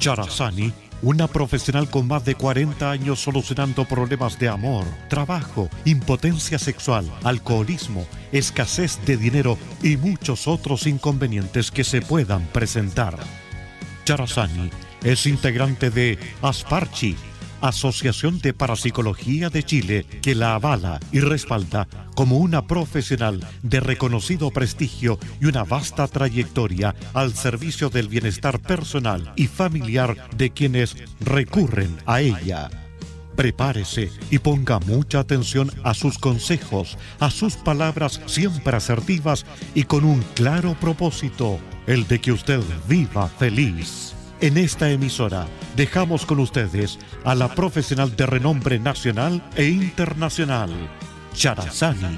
Charazani, una profesional con más de 40 años solucionando problemas de amor, trabajo, impotencia sexual, alcoholismo, escasez de dinero y muchos otros inconvenientes que se puedan presentar. Charazani es integrante de Asparchi, Asociación de Parapsicología de Chile, que la avala y respalda como una profesional de reconocido prestigio y una vasta trayectoria al servicio del bienestar personal y familiar de quienes recurren a ella. Prepárese y ponga mucha atención a sus consejos, a sus palabras siempre asertivas y con un claro propósito, el de que usted viva feliz. En esta emisora dejamos con ustedes a la profesional de renombre nacional e internacional, Charazani.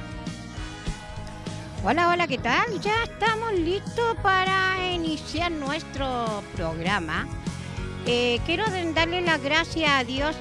Hola, hola, ¿qué tal? Ya estamos listos para iniciar nuestro programa. Quiero darle las gracias a Dios,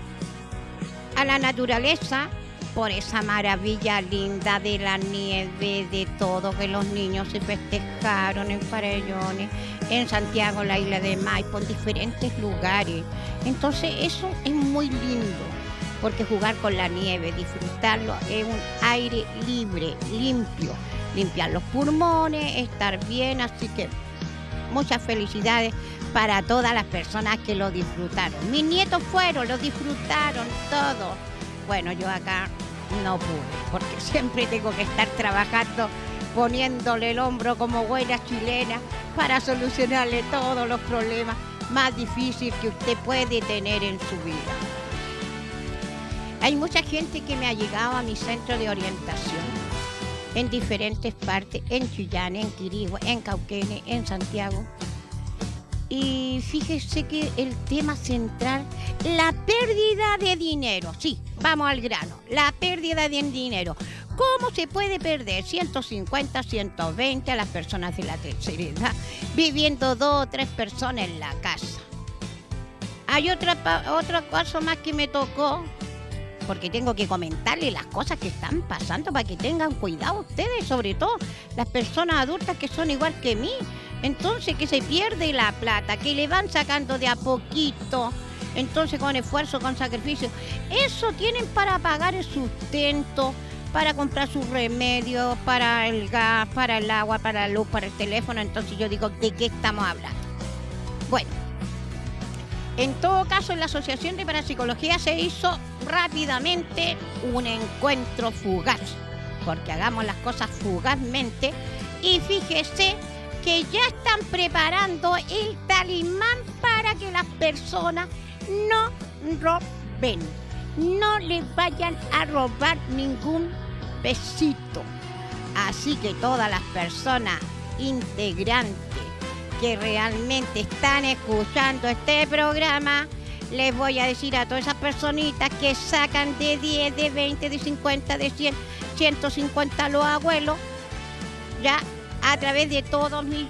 a la naturaleza, por esa maravilla linda de la nieve, de todo, que los niños se festejaron en Farellones, en Santiago, la isla de Maipo, en diferentes lugares. Entonces eso es muy lindo, porque jugar con la nieve, disfrutarlo, es un aire libre, limpio, limpiar los pulmones, estar bien, así que muchas felicidades para todas las personas que lo disfrutaron. Mis nietos lo disfrutaron todo. Bueno, yo acá no pude, porque siempre tengo que estar trabajando, poniéndole el hombro como buena chilena para solucionarle todos los problemas más difíciles que usted puede tener en su vida. Hay mucha gente que me ha llegado a mi centro de orientación en diferentes partes, en Chillán, en Quirigua, en Cauquenes, en Santiago. Y fíjese que el tema central, la pérdida de dinero. Sí, vamos al grano. La pérdida de dinero. ¿Cómo se puede perder 150, 120 a las personas de la tercera edad viviendo 2 o 3 personas en la casa? Hay otro caso más que me tocó, porque tengo que comentarle las cosas que están pasando para que tengan cuidado ustedes, sobre todo las personas adultas que son igual que mí. Entonces, que se pierde la plata, que le van sacando de a poquito, entonces con esfuerzo, con sacrificio. Eso tienen para pagar el sustento, para comprar sus remedios, para el gas, para el agua, para la luz, para el teléfono. Entonces yo digo, ¿de qué estamos hablando? Bueno, en todo caso, en la Asociación de Parapsicología se hizo rápidamente un encuentro fugaz, porque hagamos las cosas fugazmente. Y fíjese que ya están preparando el talismán para que las personas no roben, no les vayan a robar ningún pesito. Así que todas las personas integrantes que realmente están escuchando este programa, les voy a decir a todas esas personitas que sacan de 10, de 20, de 50, de 100, 150 los abuelos, ya a través de todos mis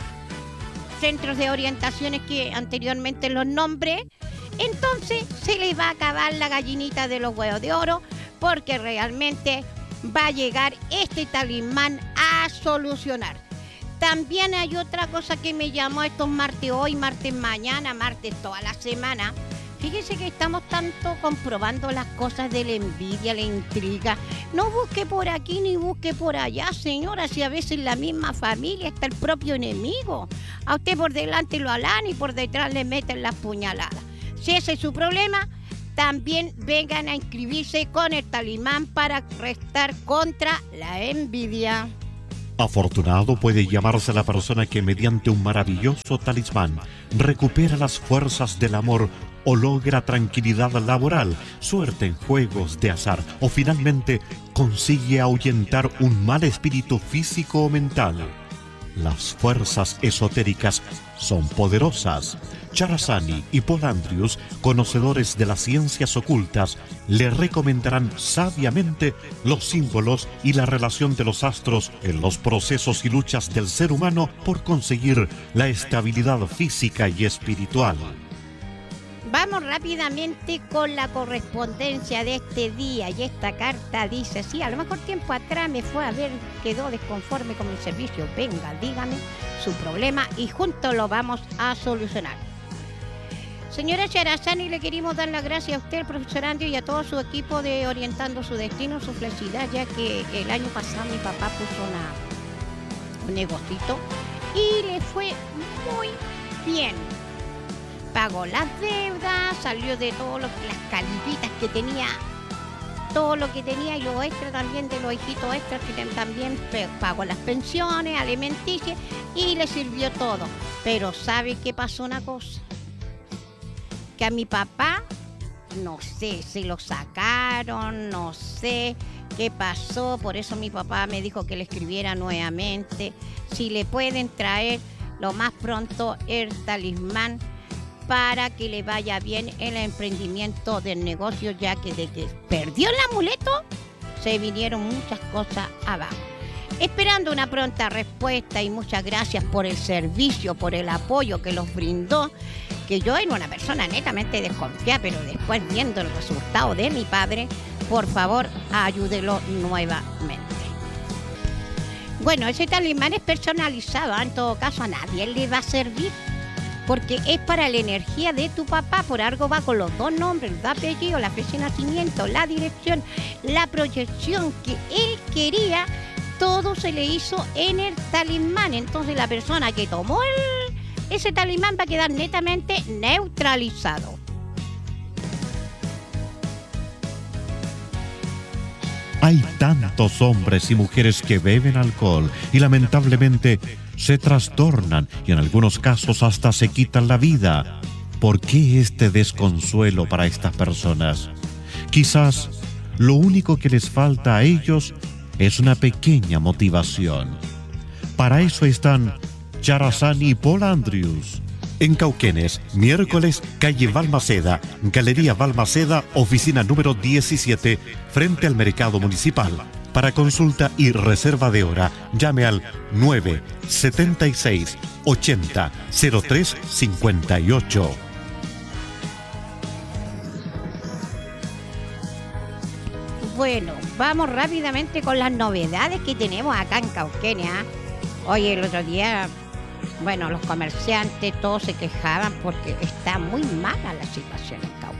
centros de orientaciones que anteriormente los nombré, entonces se les va a acabar la gallinita de los huevos de oro, porque realmente va a llegar este talismán a solucionar. También hay otra cosa que me llamó estos martes hoy, martes mañana, martes toda la semana. Fíjese que estamos tanto comprobando las cosas de la envidia, la intriga. No busque por aquí ni busque por allá, señora, si a veces en la misma familia está el propio enemigo. A usted por delante lo alan y por detrás le meten las puñaladas. Si ese es su problema, también vengan a inscribirse con el talismán para restar contra la envidia. Afortunado puede llamarse la persona que mediante un maravilloso talismán recupera las fuerzas del amor o logra tranquilidad laboral, suerte en juegos de azar o finalmente consigue ahuyentar un mal espíritu físico o mental. Las fuerzas esotéricas son poderosas. Charazani y Paul Andrews, conocedores de las ciencias ocultas, le recomendarán sabiamente los símbolos y la relación de los astros en los procesos y luchas del ser humano por conseguir la estabilidad física y espiritual. Vamos rápidamente con la correspondencia de este día, y esta carta dice así: a lo mejor tiempo atrás me fue a ver, quedó desconforme con el servicio. Venga, dígame su problema y juntos lo vamos a solucionar. Señora Charazani, le queremos dar las gracias a usted, el profesor Andrew, y a todo su equipo de Orientando su Destino, su felicidad, ya que el año pasado mi papá puso un negocito y le fue muy bien. Pagó las deudas, salió de todas las califitas que tenía, todo lo que tenía, y lo extra también de los hijitos extras que también pagó las pensiones, alimenticias, y le sirvió todo. Pero ¿sabe qué pasó una cosa? Que a mi papá, no sé, se lo sacaron, no sé qué pasó, por eso mi papá me dijo que le escribiera nuevamente, si le pueden traer lo más pronto el talismán para que le vaya bien el emprendimiento del negocio, ya que de que perdió el amuleto, se vinieron muchas cosas abajo. Esperando una pronta respuesta, y muchas gracias por el servicio, por el apoyo que los brindó, que yo era una persona netamente desconfiada, pero después viendo el resultado de mi padre, por favor, ayúdelo nuevamente. Bueno, ese talismán es personalizado, en todo caso a nadie le va a servir, porque es para la energía de tu papá, por algo va con los dos nombres, los dos apellidos, la fecha de nacimiento, la dirección, la proyección que él quería, todo se le hizo en el talismán. Entonces la persona que tomó ese talismán va a quedar netamente neutralizado. Hay tantos hombres y mujeres que beben alcohol y lamentablemente se trastornan y en algunos casos hasta se quitan la vida. ¿Por qué este desconsuelo para estas personas? Quizás lo único que les falta a ellos es una pequeña motivación. Para eso están Charazani y Paul Andrews. En Cauquenes, miércoles, calle Balmaceda, Galería Balmaceda, oficina número 17, frente al Mercado Municipal. Para consulta y reserva de hora, llame al 976 80 03 58. Bueno, vamos rápidamente con las novedades que tenemos acá en Cauquenes. Hoy el otro día, bueno, los comerciantes todos se quejaban porque está muy mala la situación en Cauquenes.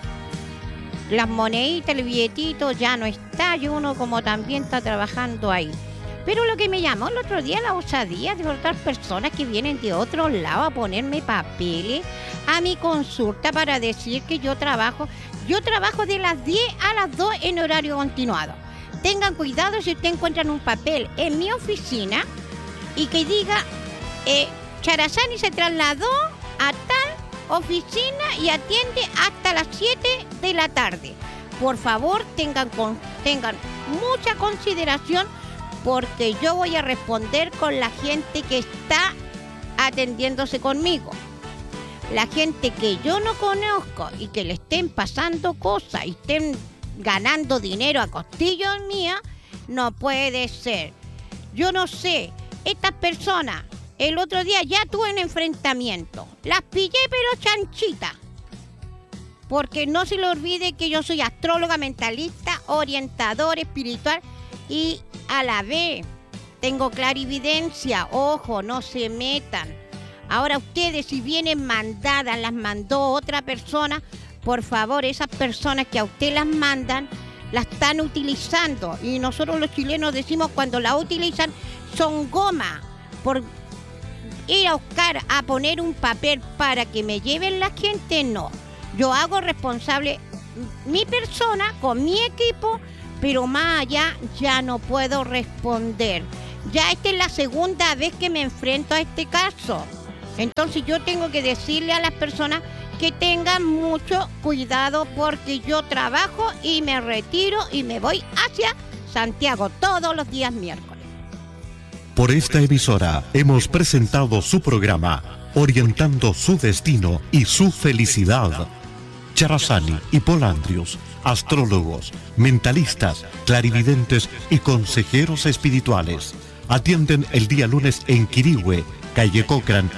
Las moneditas, el billetito ya no está, y uno como también está trabajando ahí. Pero lo que me llamó el otro día la osadía de otras personas que vienen de otro lado a ponerme papeles a mi consulta para decir que yo trabajo de las 10 a las 2 en horario continuado. Tengan cuidado si ustedes encuentran un papel en mi oficina y que diga Charazani se trasladó a tal oficina y atiende hasta las 7 de la tarde. Por favor, tengan mucha consideración, porque yo voy a responder con la gente que está atendiéndose conmigo. La gente que yo no conozco y que le estén pasando cosas y estén ganando dinero a costillas mías, no puede ser. Yo no sé, estas personas, el otro día ya tuve un enfrentamiento. Las pillé pero chanchitas. Porque no se le olvide que yo soy astróloga, mentalista, orientador espiritual y a la vez tengo clarividencia. Ojo, no se metan. Ahora ustedes, si vienen mandadas, las mandó otra persona, por favor, esas personas que a usted las mandan, las están utilizando. Y nosotros los chilenos decimos, cuando la utilizan, son goma. Por ir a buscar, a poner un papel para que me lleven la gente, no. Yo hago responsable mi persona con mi equipo, pero más allá ya no puedo responder. Ya esta es la segunda vez que me enfrento a este caso. Entonces yo tengo que decirle a las personas que tengan mucho cuidado, porque yo trabajo y me retiro y me voy hacia Santiago todos los días miércoles. Por esta emisora hemos presentado su programa Orientando su Destino y su Felicidad. Charazani y Paul Andrews, astrólogos, mentalistas, clarividentes y consejeros espirituales. Atienden el día lunes en Quirihue, calle Cochrane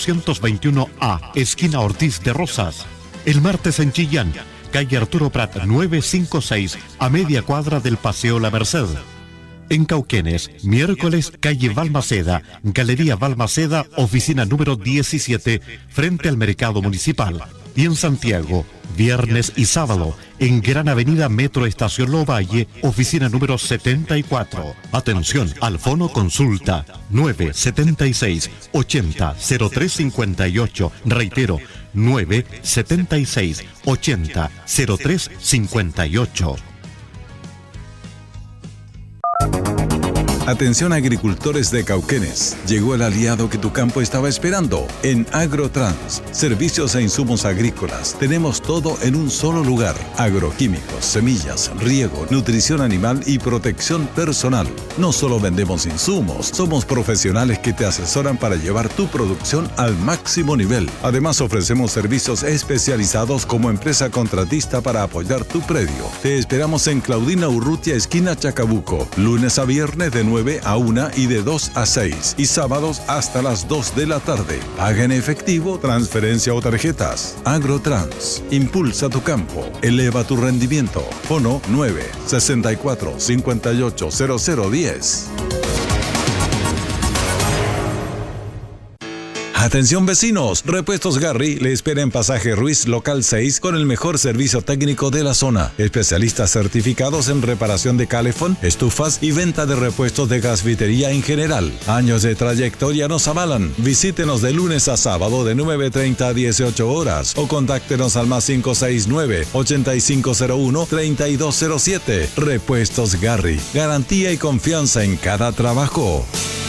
421A, esquina Ortiz de Rosas. El martes en Chillán, calle Arturo Prat 956, a media cuadra del Paseo La Merced. En Cauquenes, miércoles, calle Balmaceda, Galería Balmaceda, oficina número 17, frente al Mercado Municipal. Y en Santiago, viernes y sábado, en Gran Avenida Metro Estación Lovalle, oficina número 74. Atención, al fono consulta 976-80-0358. Reitero, 976-80-0358. Atención agricultores de Cauquenes, llegó el aliado que tu campo estaba esperando. En Agrotrans, servicios e insumos agrícolas, tenemos todo en un solo lugar. Agroquímicos, semillas, riego, nutrición animal y protección personal. No solo vendemos insumos, somos profesionales que te asesoran para llevar tu producción al máximo nivel. Además ofrecemos servicios especializados como empresa contratista para apoyar tu predio. Te esperamos en Claudina Urrutia, esquina Chacabuco, lunes a viernes de 9 a 1 y de 2 a 6 y sábados hasta las 2 de la tarde. Paga en efectivo, transferencia o tarjetas. Agrotrans, impulsa tu campo, eleva tu rendimiento. Fono 964-580010. Atención vecinos, Repuestos Garry le espera en Pasaje Ruiz Local 6 con el mejor servicio técnico de la zona. Especialistas certificados en reparación de calefón, estufas y venta de repuestos de gasfitería en general. Años de trayectoria nos avalan. Visítenos de lunes a sábado de 9:30 a 18 horas o contáctenos al +569-8501-3207. Repuestos Garry, garantía y confianza en cada trabajo.